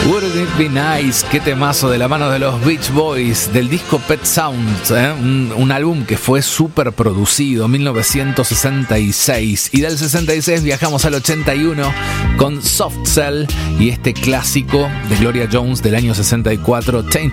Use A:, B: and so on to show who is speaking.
A: Wouldn't It Be Nice, qué temazo de la mano de los Beach Boys, del disco Pet Sounds, un álbum que fue súper producido, 1966, y del 66 viajamos al 81 con Soft Cell y este clásico de Gloria Jones del año 64, Tainted